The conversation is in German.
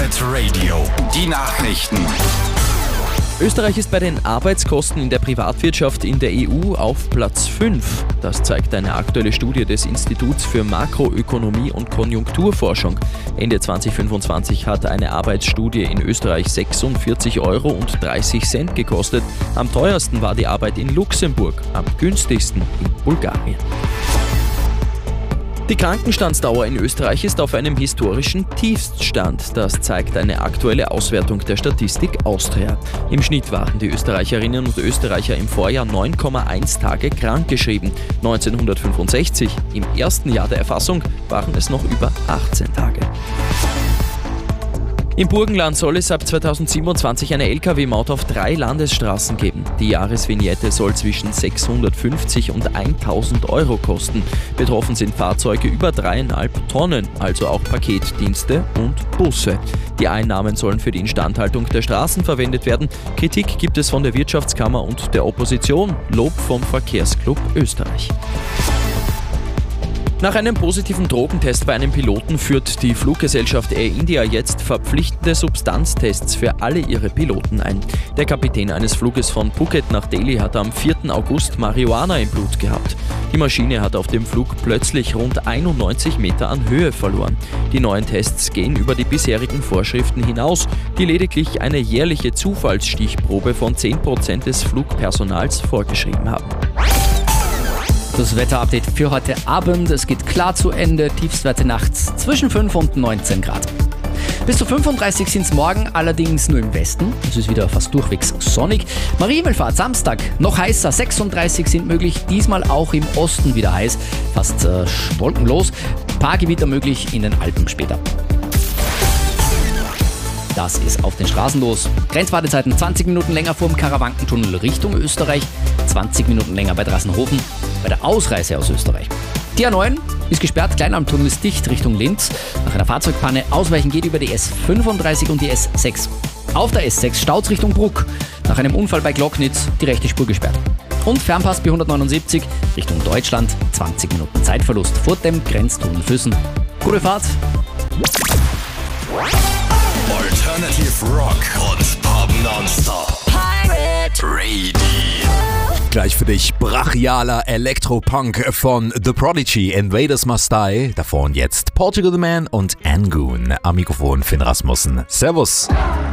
Pirate Radio, die Nachrichten. Österreich ist bei den Arbeitskosten in der Privatwirtschaft in der EU auf Platz 5. Das zeigt eine aktuelle Studie des Instituts für Makroökonomie und Konjunkturforschung. Ende 2025 hat eine Arbeitsstudie in Österreich 46,30 € gekostet. Am teuersten war die Arbeit in Luxemburg, am günstigsten in Bulgarien. Die Krankenstandsdauer in Österreich ist auf einem historischen Tiefststand. Das zeigt eine aktuelle Auswertung der Statistik Austria. Im Schnitt waren die Österreicherinnen und Österreicher im Vorjahr 9,1 Tage krankgeschrieben. 1965, im ersten Jahr der Erfassung, waren es noch über 18 Tage. Im Burgenland soll es ab 2027 eine Lkw-Maut auf 3 Landesstraßen geben. Die Jahresvignette soll zwischen 650 und 1.000 € kosten. Betroffen sind Fahrzeuge über 3,5 Tonnen, also auch Paketdienste und Busse. Die Einnahmen sollen für die Instandhaltung der Straßen verwendet werden. Kritik gibt es von der Wirtschaftskammer und der Opposition, Lob vom Verkehrsclub Österreich. Nach einem positiven Drogentest bei einem Piloten führt die Fluggesellschaft Air India jetzt verpflichtende Substanztests für alle ihre Piloten ein. Der Kapitän eines Fluges von Phuket nach Delhi hat am 4. August Marihuana im Blut gehabt. Die Maschine hat auf dem Flug plötzlich rund 91 Meter an Höhe verloren. Die neuen Tests gehen über die bisherigen Vorschriften hinaus, die lediglich eine jährliche Zufallsstichprobe von 10% des Flugpersonals vorgeschrieben haben. Das Wetterupdate für heute Abend. Es geht klar zu Ende. Tiefstwerte nachts zwischen 5 und 19 Grad. Bis zu 35 sind es morgen, allerdings nur im Westen. Es ist wieder fast durchwegs sonnig. Marienhimmelfahrt Samstag noch heißer, 36 sind möglich. Diesmal auch im Osten wieder heiß, fast wolkenlos. Ein paar Gewitter möglich in den Alpen später. Das ist auf den Straßen los. Grenzwartezeiten 20 Minuten länger vor dem Karawankentunnel Richtung Österreich, 20 Minuten länger bei Drassenhofen bei der Ausreise aus Österreich. Die A9 ist gesperrt, Kleinalmtunnel ist dicht Richtung Linz. Nach einer Fahrzeugpanne ausweichen geht über die S35 und die S6. Auf der S6 staut's Richtung Bruck. Nach einem Unfall bei Glocknitz die rechte Spur gesperrt. Und Fernpass B179 Richtung Deutschland, 20 Minuten Zeitverlust vor dem Grenztunnel Füssen. Gute Fahrt! Alternative Rock und Pop Nonstop. Pirate Radio. Gleich für dich brachialer Elektropunk von The Prodigy, Invaders Must Die. Davor und jetzt Portugal the Man und Angoon. Am Mikrofon Finn Rasmussen. Servus.